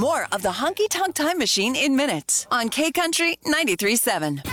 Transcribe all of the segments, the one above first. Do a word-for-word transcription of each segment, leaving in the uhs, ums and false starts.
More of the Honky Tonk Time Machine in minutes on K Country ninety-three point seven.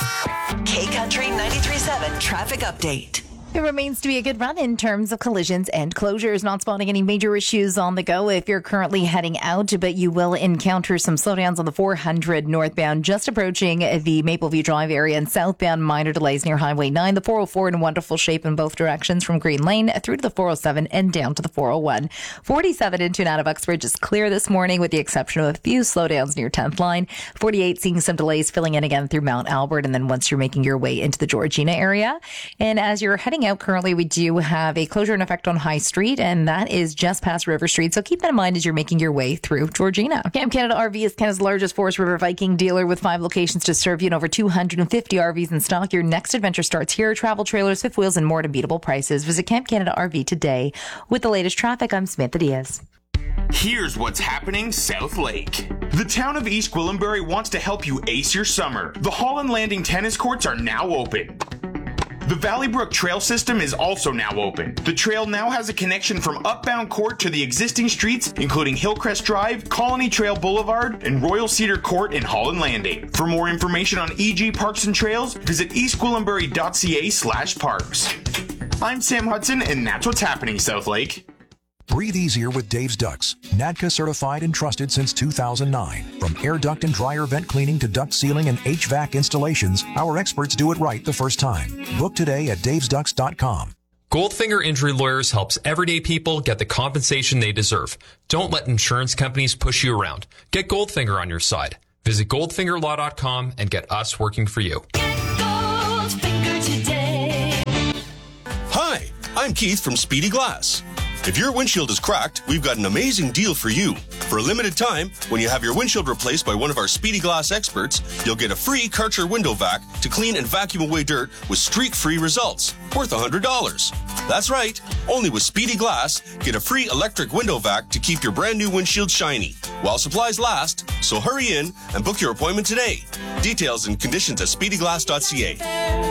K Country ninety-three point seven traffic update. It remains to be a good run in terms of collisions and closures. Not spotting any major issues on the go if you're currently heading out, but you will encounter some slowdowns on the four hundred northbound, just approaching the Mapleview Drive area, and southbound minor delays near Highway nine. The four oh four in wonderful shape in both directions from Green Lane through to the four oh seven and down to the four oh one. forty-seven into and out of Uxbridge is clear this morning with the exception of a few slowdowns near tenth line. forty-eight seeing some delays filling in again through Mount Albert, and then once you're making your way into the Georgina area. And as you're heading out currently, we do have a closure in effect on High Street, and that is just past River Street. So keep that in mind as you're making your way through Georgina. Camp Canada R V is Canada's largest Forest River Viking dealer with five locations to serve you and over two hundred fifty R Vs in stock. Your next adventure starts here. Travel trailers, fifth wheels, and more at unbeatable prices. Visit Camp Canada R V today. With the latest traffic, I'm Samantha Diaz. Here's what's happening South Lake. The town of East Gwillimbury wants to help you ace your summer. The Holland Landing tennis courts are now open. The Valleybrook Trail system is also now open. The trail now has a connection from Upbound Court to the existing streets, including Hillcrest Drive, Colony Trail Boulevard, and Royal Cedar Court in Holland Landing. For more information on E G Parks and Trails, visit eastgwillimbury.ca slash parks. I'm Sam Hudson, and that's what's happening, South Lake. Breathe easier with Dave's Ducts. NADCA certified and trusted since two thousand nine. From air duct and dryer vent cleaning to duct sealing and H V A C installations, our experts do it right the first time. Book today at daves ducts dot com. Goldfinger Injury Lawyers helps everyday people get the compensation they deserve. Don't let insurance companies push you around. Get Goldfinger on your side. Visit goldfinger law dot com and get us working for you. Get Goldfinger today. Hi, I'm Keith from Speedy Glass. If your windshield is cracked, we've got an amazing deal for you. For a limited time, when you have your windshield replaced by one of our Speedy Glass experts, you'll get a free Karcher window vac to clean and vacuum away dirt with streak-free results, worth one hundred dollars. That's right, only with Speedy Glass, get a free electric window vac to keep your brand new windshield shiny, while supplies last, so hurry in and book your appointment today. Details and conditions at speedy glass dot c a.